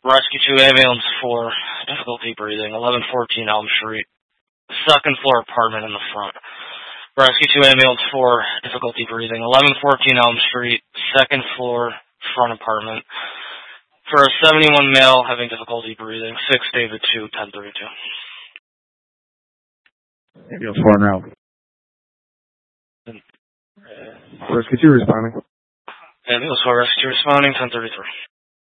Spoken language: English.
Rescue 2, ambulance 4, difficulty breathing, 1114 Elm Street, second floor apartment in the front. Rescue 2, ambulance 4, difficulty breathing, 1114 Elm Street, second floor, front apartment. For a 71 male having difficulty breathing, 6 David 2, 1032. Ambulance 4 now. Rescue 2 responding. Ambulance 4, Rescue 2 responding, 1033.